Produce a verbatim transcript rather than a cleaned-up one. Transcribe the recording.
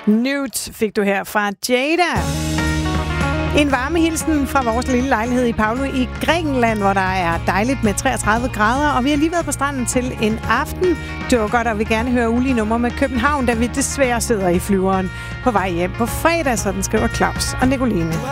Nude fik du her fra Jada. En varme hilsen fra vores lille lejlighed i Paolo i Grækenland, hvor der er dejligt med treogtredive grader, og vi har lige været på stranden til en aften. Det var godt, og vi gerne høre ulige numre med København, da vi desværre sidder i flyveren på vej hjem på fredag, så den skriver Claus og Nicoline.